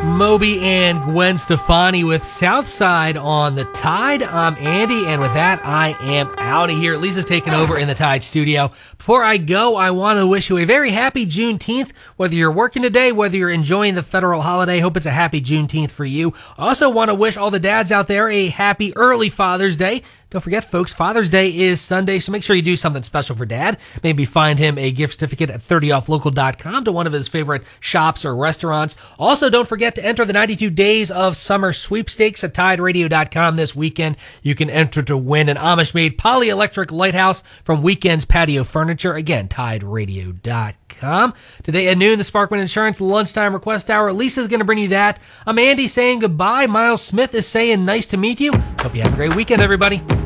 Moby and Gwen Stefani with Southside on the Tide. I'm Andy, and with that, I am out of here. Lisa's taking over in the Tide studio. Before I go, I want to wish you a very happy Juneteenth, whether you're working today, whether you're enjoying the federal holiday. Hope it's a happy Juneteenth for you. I also want to wish all the dads out there a happy early Father's Day. Don't forget, folks, Father's Day is Sunday, so make sure you do something special for Dad. Maybe find him a gift certificate at 30offlocal.com to one of his favorite shops or restaurants. Also, don't forget to enter the 92 Days of Summer sweepstakes at TideRadio.com this weekend. You can enter to win an Amish-made polyelectric lighthouse from Weekends Patio Furniture. Again, TideRadio.com. Today at noon, the Sparkman Insurance Lunchtime Request Hour. Lisa's going to bring you that. I'm Andy saying goodbye. Miles Smith is saying nice to meet you. Hope you have a great weekend, everybody.